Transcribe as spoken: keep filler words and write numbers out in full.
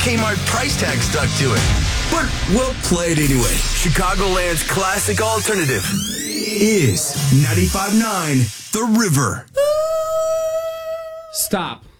Kmart price tag stuck to it. But we'll play it anyway. Chicagoland's classic alternative is ninety-five point nine The River. Stop.